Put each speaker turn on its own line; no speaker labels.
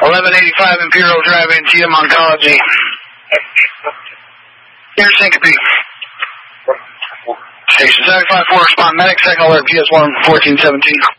1185 Imperial Drive in TM Oncology. Air syncope. Station 754, respond medic, second alert, PS1 1417.